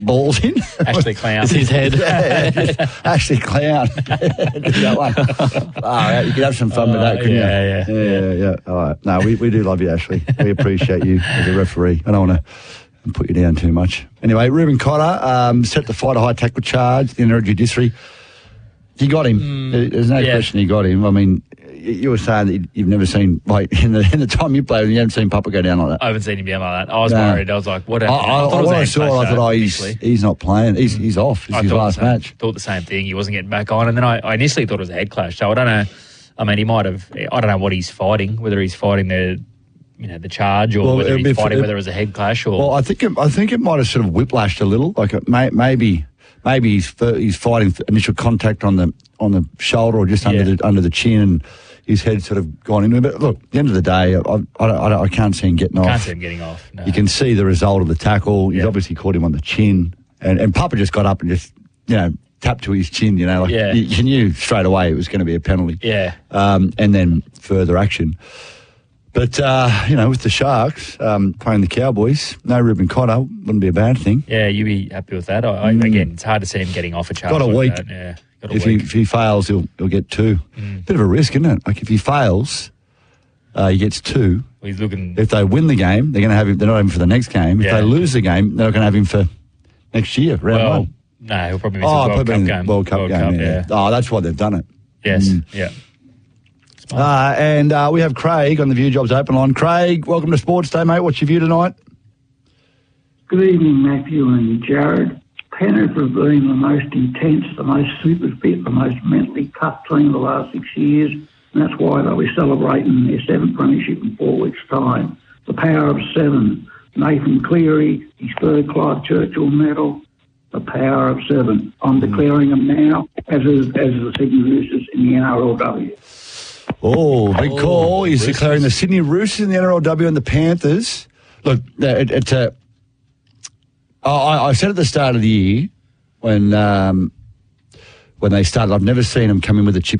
balls in. Ashley Clown. It's his head. Yeah, Ashley Clown. That one. Oh, you could have some fun with that, couldn't you? Yeah. All right. No, we do love you, Ashley. We appreciate you as a referee. I don't want to put you down too much. Anyway, Ruben Cotter set to fight a high tackle charge, the NRL Judiciary. You got him. There's no question you got him. I mean, you were saying that you've never seen, like, in the time you played, you haven't seen Papa go down like that. I haven't seen him down like that. I was worried. I was like, what happened? I thought, he's not playing. He's off. It's his last match. Thought the same thing. He wasn't getting back on. And then I initially thought it was a head clash. So I don't know. I mean, he might have, I don't know what he's fighting, whether he's fighting the charge or whether he's fighting whether it was a head clash or. Well, I think it might have sort of whiplashed a little. Like maybe he's fighting initial contact on the shoulder or just under the chin, and his head sort of gone into it. But look, at the end of the day, I can't see him getting off. Can't see him getting off. No. You can see the result of the tackle. He's obviously caught him on the chin, and Papa just got up and just tapped to his chin. You knew straight away it was going to be a penalty. Yeah. And then further action. But, with the Sharks playing the Cowboys, no Ruben Cotter wouldn't be a bad thing. Yeah, you'd be happy with that. Again, it's hard to see him getting off a charge. Got a week. That. Yeah, if he fails, he'll get 2. Bit of a risk, isn't it? Like if he fails, he gets 2. Well, he's looking. If they win the game, they're going to have him. They're not having him for the next game. If they lose the game, they're not going to have him for next year. Round 1. No, he'll probably miss the World Cup game. Yeah. Oh, that's why they've done it. Yes. Yeah. And we have Craig on the View Jobs Open Line. Craig, welcome to Sports Day, mate. What's your view tonight? Good evening, Matthew and Jared. Penrith have been the most intense, the most super fit, the most mentally tough team of the last 6 years, and that's why they'll be celebrating their 7th premiership in 4 weeks' time. The power of 7. Nathan Cleary, his 3rd Clive Churchill medal. The power of 7. I'm declaring them now as the Sydney Roosters in the NRLW. Oh, big call. He's declaring the Sydney Roosters in the NRLW and the Panthers. Look, I said at the start of the year when they started, I've never seen them come in with a chip